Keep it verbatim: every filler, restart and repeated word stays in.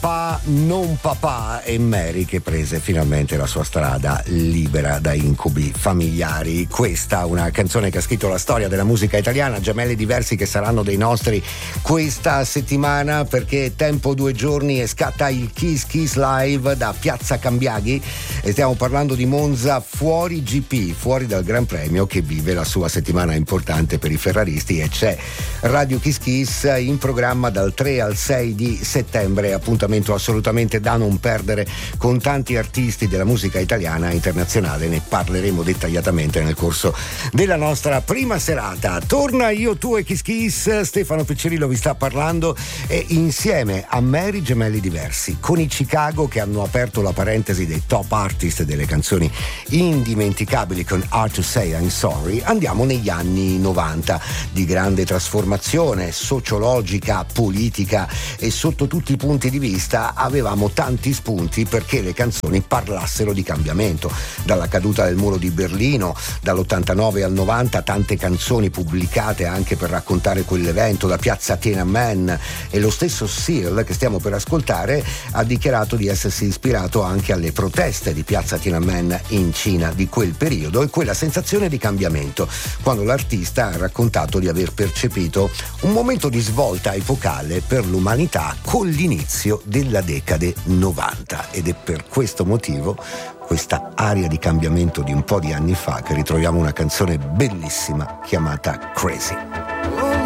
Papà non papà e Mary che prese finalmente la sua strada libera da incubi familiari. Questa una canzone che ha scritto la storia della musica italiana, gemelli diversi che saranno dei nostri questa settimana, perché è tempo due giorni e scatta il Kiss Kiss Live da Piazza Cambiaghi e stiamo parlando di Monza fuori G P, fuori dal Gran Premio, che vive la sua settimana importante per i ferraristi, e c'è Radio Kiss Kiss in programma dal tre al sei di settembre, appuntamento assolutamente da non perdere con tanti artisti della musica italiana e internazionale. Ne parleremo dettagliatamente nel corso della nostra prima serata. Torna Io, Tu e Kiss Kiss, Stefano Piccirillo vi sta parlando, e insieme a Mary gemelli diversi, con i Chicago che hanno aperto la parentesi dei top artist delle canzoni indimenticabili con Hard to Say I'm Sorry, andiamo negli anni novanta di grande trasformazione sociologica, politica, e sotto tutti i punti di vista avevamo tanti spunti perché le canzoni parlassero di cambiamento. Dalla caduta del muro di Berlino, dall'ottantanove al novanta, tante canzoni pubblicate anche per raccontare quell'evento, da Piazza Tiananmen, e lo stesso Seal che stiamo per ascoltare ha dichiarato di essersi ispirato anche alle proteste di Piazza Tiananmen in Cina di quel periodo, e quella sensazione di cambiamento quando l'artista ha raccontato di aver percepito un momento di svolta epocale per l'umanità con l'inizio della decade novanta, ed è per questo motivo, questa aria di cambiamento di un po' di anni fa, che ritroviamo una canzone bellissima chiamata Crazy.